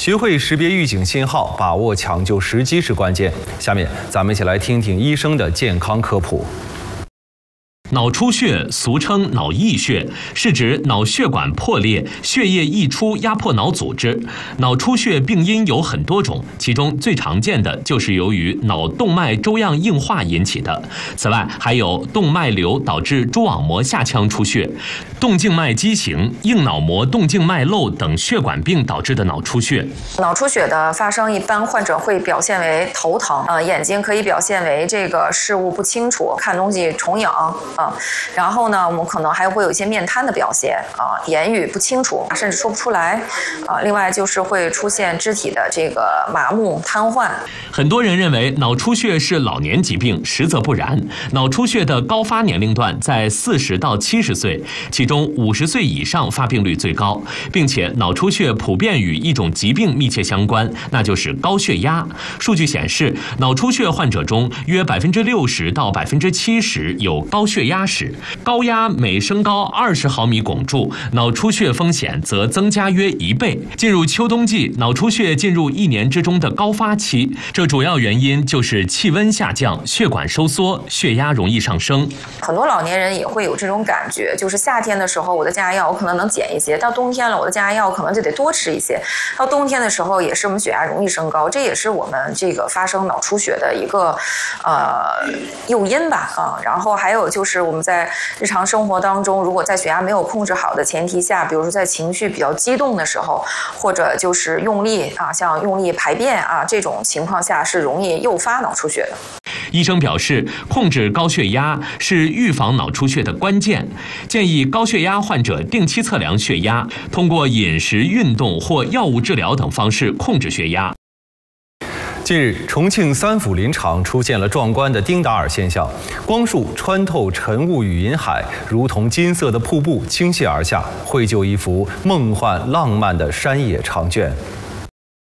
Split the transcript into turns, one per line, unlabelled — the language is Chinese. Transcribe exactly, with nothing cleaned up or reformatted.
学会识别预警信号，把握抢救时机是关键。下面咱们一起来听听医生的健康科普。
脑出血俗称脑溢血，是指脑血管破裂，血液溢出压迫脑组织。脑出血病因有很多种，其中最常见的就是由于脑动脉粥样硬化引起的。此外，还有动脉瘤导致蛛网膜下腔出血、动静脉畸形、硬脑膜动静脉瘘等血管病导致的脑出血。
脑出血的发生，一般患者会表现为头疼，呃，眼睛可以表现为这个视物不清楚，看东西重影。 啊，然后呢，我们可能还会有一些面瘫的表现啊，言语不清楚，甚至说不出来啊。另外就是会出现肢体的这个麻木、瘫痪。
很多人认为脑出血是老年疾病，实则不然。脑出血的高发年龄段在四十到七十岁，其中五十岁以上发病率最高，并且脑出血普遍与一种疾病密切相关，那就是高血压。数据显示，脑出血患者中约百分之六十到百分之七十有高血压。 压史，高压每升高二十毫米汞柱，脑出血风险则增加约一倍。进入秋冬季，脑出血进入一年之中的高发期，这主要原因就是气温下降、血管收缩、血压容易上升。
很多老年人也会有这种感觉，就是夏天的时候我的降压药我可能能减一些，到冬天了我的降压药可能就得多吃一些。到冬天的时候也是我们血压容易升高，这也是我们这个发生脑出血的一个呃诱因吧啊。然后还有就是。 是我们在日常生活当中，如果在血压没有控制好的前提下，比如说在情绪比较激动的时候，或者就是用力啊，像用力排便啊这种情况下，是容易诱发脑出血的。
医生表示，控制高血压是预防脑出血的关键，建议高血压患者定期测量血压，通过饮食、运动或药物治疗等方式控制血压。
近日，重庆三府林场出现了壮观的丁达尔现象，光束穿透晨雾与云海，如同金色的瀑布倾泻而下，绘就一幅梦幻浪漫的山野长卷。